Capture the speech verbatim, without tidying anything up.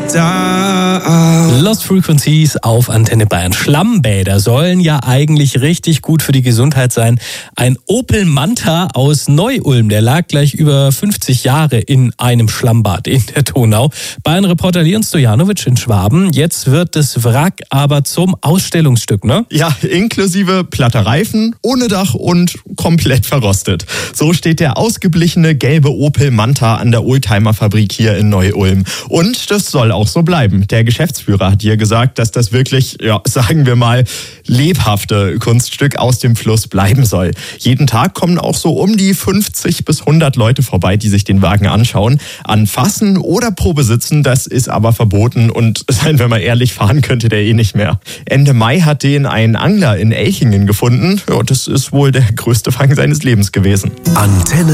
down. Lost Frequencies auf Antenne Bayern. Schlammbäder sollen ja eigentlich richtig gut für die Gesundheit sein. Ein Opel Manta aus Neu-Ulm, der lag gleich über fünfzig Jahre in einem Schlammbad in der Donau. Bayern-Reporter Leon Stojanovic in Schwaben. Jetzt wird das Wrack aber zum Ausstellungsstück, ne? Ja, inklusive platter Reifen, ohne Dach und komplett verrostet. So steht der ausgeblichene gelbe Opel Manta an der Oldtimer-Fabrik hier in Neu-Ulm. Und das soll auch so bleiben. Der Geschäftsführer hat hier gesagt, dass das wirklich, ja, sagen wir mal, lebhafte Kunststück aus dem Fluss bleiben soll. Jeden Tag kommen auch so um die fünfzig bis hundert Leute vorbei, die sich den Wagen anschauen. Anfassen oder Probesitzen, das ist aber verboten und seien wir mal ehrlich, fahren könnte der eh nicht mehr. Ende Mai hat den ein Angler in Elchingen gefunden. Ja, das ist wohl der größte Fang seines Lebens gewesen. Antenne